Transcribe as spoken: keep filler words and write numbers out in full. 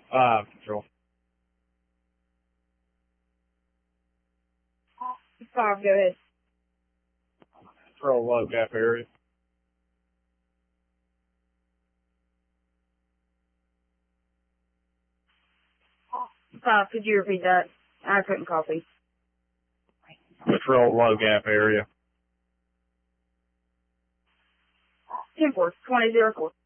Five, Control. Five, go ahead. Control low gap area. Five, could you repeat that? I couldn't copy. Control low gap area. ten four, twenty zero four.